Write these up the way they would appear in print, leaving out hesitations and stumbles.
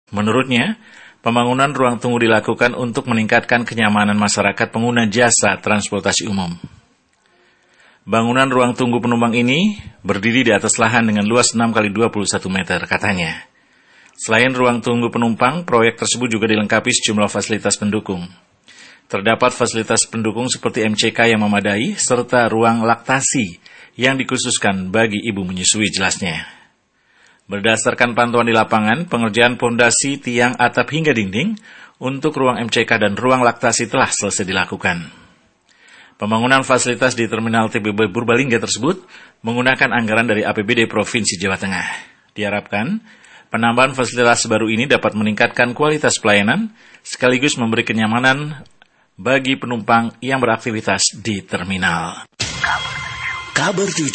Menurutnya, pembangunan ruang tunggu dilakukan untuk meningkatkan kenyamanan masyarakat pengguna jasa transportasi umum. Bangunan ruang tunggu penumpang ini berdiri di atas lahan dengan luas 6 x 21 meter, katanya. Selain ruang tunggu penumpang, proyek tersebut juga dilengkapi sejumlah fasilitas pendukung. Terdapat fasilitas pendukung seperti MCK yang memadai, serta ruang laktasi yang dikhususkan bagi ibu menyusui, jelasnya. Berdasarkan pantauan di lapangan, pengerjaan pondasi, tiang, atap hingga dinding untuk ruang MCK dan ruang laktasi telah selesai dilakukan. Pembangunan fasilitas di Terminal TBB Purbalingga tersebut menggunakan anggaran dari APBD Provinsi Jawa Tengah. Diharapkan, penambahan fasilitas baru ini dapat meningkatkan kualitas pelayanan sekaligus memberi kenyamanan bagi penumpang yang beraktivitas di terminal. Kabar 7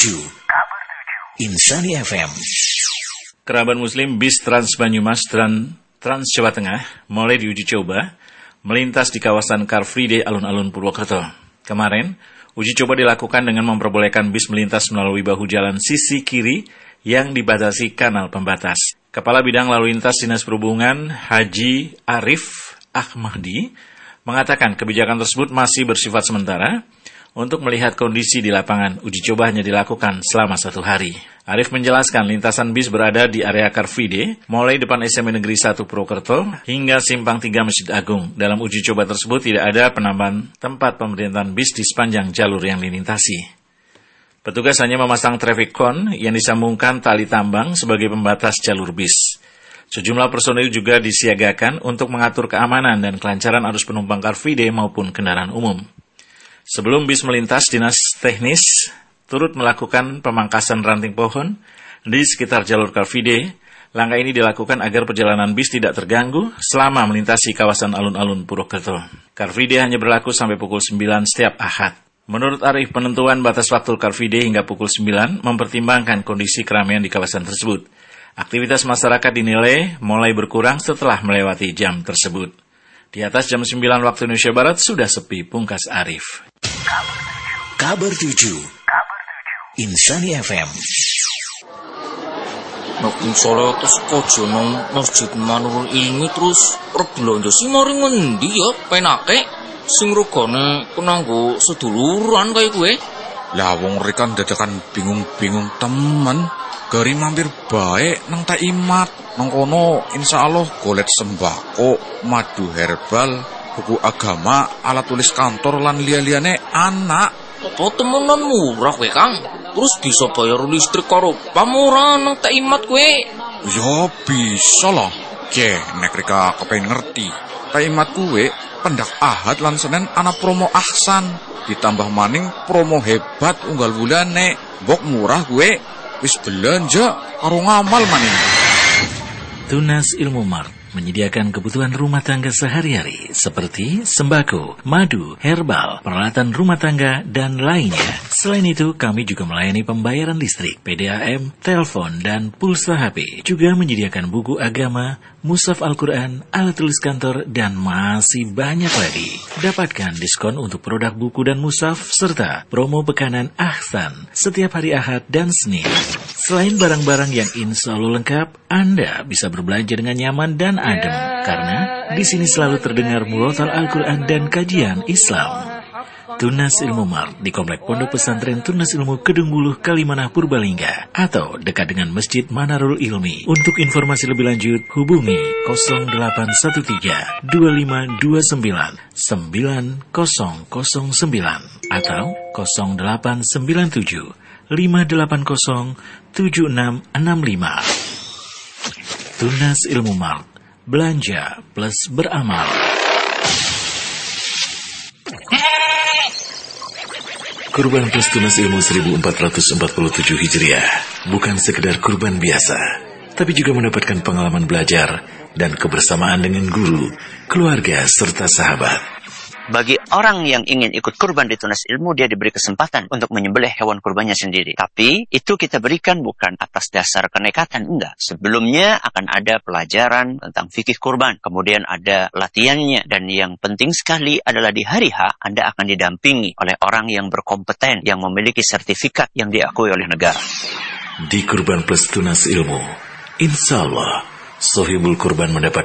Insani FM. Kerabat Muslim bis Trans Banyumas dan Trans Jawa Tengah mulai diuji coba melintas di kawasan Car Free Day alun-alun Purwokerto. Kemarin, uji coba dilakukan dengan memperbolehkan bis melintas melalui bahu jalan sisi kiri yang dibatasi kanal pembatas. Kepala Bidang Lalu Lintas Dinas Perhubungan Haji Arif Ahmadi mengatakan kebijakan tersebut masih bersifat sementara untuk melihat kondisi di lapangan. Uji coba hanya dilakukan selama 1 hari. Arif menjelaskan lintasan bis berada di area Car Free Day, mulai depan SMP Negeri 1 Purwokerto hingga Simpang 3 Masjid Agung. Dalam uji coba tersebut tidak ada penambahan tempat pemerintahan bis di sepanjang jalur yang dilintasi. Petugas hanya memasang traffic cone yang disambungkan tali tambang sebagai pembatas jalur bis. Sejumlah personil juga disiagakan untuk mengatur keamanan dan kelancaran arus penumpang Car Free Day maupun kendaraan umum. Sebelum bis melintas, Dinas Teknis turut melakukan pemangkasan ranting pohon di sekitar jalur Car Free Day. Langkah ini dilakukan agar perjalanan bis tidak terganggu selama melintasi kawasan alun-alun Purwokerto. Car Free Day hanya berlaku sampai pukul 9 setiap Ahad. Menurut Arif, penentuan batas waktu Car Free Day hingga pukul 9 mempertimbangkan kondisi keramaian di kawasan tersebut. Aktivitas masyarakat dinilai mulai berkurang setelah melewati jam tersebut. Di atas jam 9 waktu Indonesia Barat sudah sepi, pungkas Arif. Kabar 7 Insani FM. Nek sore terus kojo nang Masjid Manurul Ilmi terus rebelanja sing mari ngendi ya penake sing regane kenanggo seduluran kaya kowe. Lah wong rekan dadakan bingung-bingung temen. Gari mampir baik nang tak imat. Nang kono insyaallah golet sembako, madu herbal, buku agama, alat tulis kantor lan liya-liyane anak. Apa temenan murah kowe, Kang? Terus bisa bayar listrik karo pamurah nang tak imat kowe? Ya bisa lah. Nek reka kepengen ngerti. Tak imat kowe pendak Ahad lan Senin ana promo ahsan. Ditambah maning promo hebat unggal bulane. Mbok murah kowe. Wis belanja karo ngamal maning. Tunas Ilmu Mart menyediakan kebutuhan rumah tangga sehari-hari seperti sembako, madu, herbal, peralatan rumah tangga, dan lainnya. Selain itu, kami juga melayani pembayaran listrik, PDAM, telepon, dan pulsa HP. Juga menyediakan buku agama, mushaf Al-Quran, alat tulis kantor, dan masih banyak lagi. Dapatkan diskon untuk produk buku dan mushaf, serta promo bekanan Ahsan setiap hari Ahad dan Senin. Selain barang-barang yang insya Allah lengkap, Anda bisa berbelanja dengan nyaman dan adem, karena di sini selalu terdengar murotal Al-Quran dan kajian Islam. Tunas Ilmu Mart di Komplek Pondok Pesantren Tunas Ilmu Kedung Buluh, Kalimanah, Purbalingga, atau dekat dengan Masjid Manarul Ilmi. Untuk informasi lebih lanjut, hubungi 0813 2529 9009 atau 0897 580 7665. Tunas Ilmu Mart, belanja plus beramal. Kurban plus Tunas Ilmu 1447 Hijriah bukan sekedar kurban biasa, tapi juga mendapatkan pengalaman belajar dan kebersamaan dengan guru, keluarga, serta sahabat. Bagi orang yang ingin ikut kurban di Tunas Ilmu, dia diberi kesempatan untuk menyembelih hewan kurbannya sendiri. Tapi itu kita berikan bukan atas dasar kenekatan, enggak. Sebelumnya akan ada pelajaran tentang fikih kurban. Kemudian ada latihannya. Dan yang penting sekali adalah di hari H, Anda akan didampingi oleh orang yang berkompeten, yang memiliki sertifikat yang diakui oleh negara. Di Kurban Plus Tunas Ilmu, insya Allah, Sohibul Kurban mendapat